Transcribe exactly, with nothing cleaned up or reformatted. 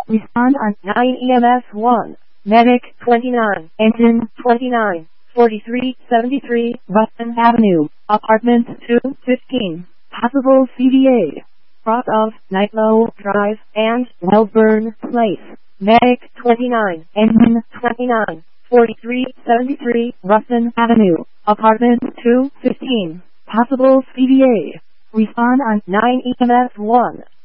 Respond on nine E M S one. Medic twenty-nine. engine twenty-nine. forty-three seventy-three. Ruston Avenue, apartment two fifteen. possible C V A. Cross of Nightlow Drive and Wellburn Place. Medic twenty-nine. Engine twenty-nine. forty-three seventy-three. Ruston Avenue, apartment two fifteen. possible C V A. Respond on nine E M S one.